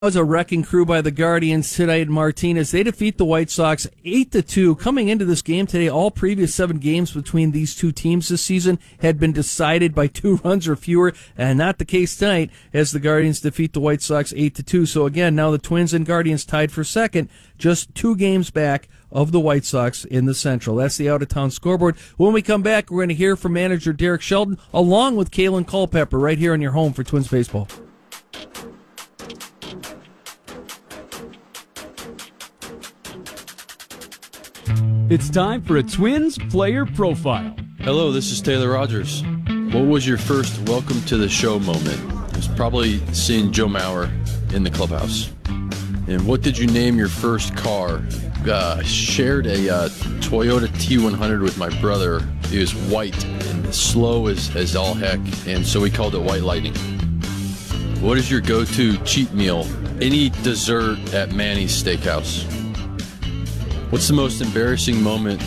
Was a wrecking crew by the Guardians tonight in Martinez. They defeat the White Sox 8-2. Coming into this game today, all previous 7 games between these two teams this season had been decided by 2 runs or fewer, and not the case tonight as the Guardians defeat the White Sox 8-2. So again, now the Twins and Guardians tied for second, just 2 games back of the White Sox in the Central. That's the out-of-town scoreboard. When we come back, we're going to hear from manager Derek Sheldon along with Kalen Culpepper right here on your home for Twins baseball. It's time for a Twins player profile. Hello, this is Taylor Rogers. What was your first welcome to the show moment? It was probably seeing Joe Mauer in the clubhouse. And what did you name your first car? I shared a Toyota T100 with my brother. It was white and slow as all heck, and so we called it White Lightning. What is your go-to cheat meal? Any dessert at Manny's Steakhouse. What's the most embarrassing moment